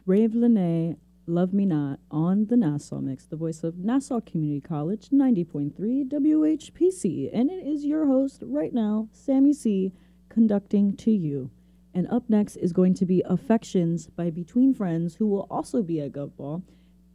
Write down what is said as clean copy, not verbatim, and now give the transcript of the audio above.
Rave Lene, Love Me Not on the Nassau Mix, the voice of Nassau Community College, 90.3 WHPC. And it is your host right now, Sammy C, conducting to you. And up next is going to be Affections by Between Friends, who will also be at Gov Ball.